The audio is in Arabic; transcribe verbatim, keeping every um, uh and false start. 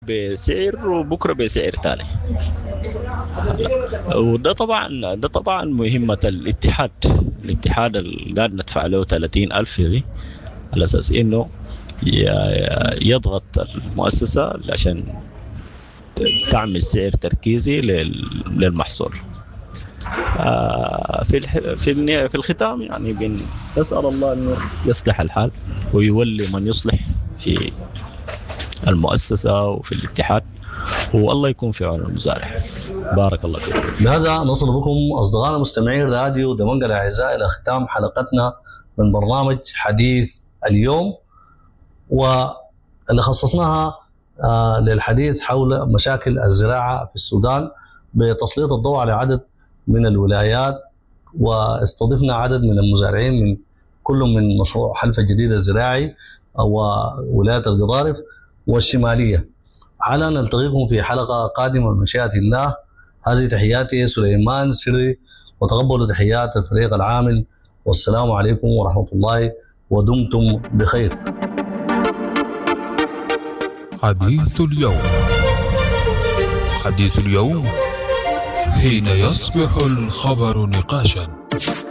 بسعر وبكره بسعر تاني. وده طبعا ده طبعا مهمة الاتحاد. الاتحاد اللي قاعد ندفع له ثلاثين ألف دي على أساس إنه ي- يضغط المؤسسة عشان تعمل سعر تركيزي لل- للمحصول. آه، في الح... في الني... في الختام يعني بنسأل الله إنه يصلح الحال ويولي من يصلح في المؤسسة وفي الاتحاد، والله يكون في عون المزارع. بارك الله فيك. بهذا نصل بكم أصدقائنا مستمعي راديو دمنق الأعزاء إلى ختام حلقتنا من برنامج حديث اليوم، واللي خصصناها آه، للحديث حول مشاكل الزراعة في السودان بتسليط الضوء على عدد من الولايات، واستضفنا عدد من المزارعين من كل من مشروع حلف الجديد الزراعي وولاية القضارف والشمالية. على نلتقيكم في حلقة قادمة بمشيئة الله. هذه تحياتي سليمان سري، وتقبلوا تحيات الفريق العامل، والسلام عليكم ورحمة الله، ودمتم بخير. حديث اليوم. حديث اليوم حين يصبح الخبر نقاشا.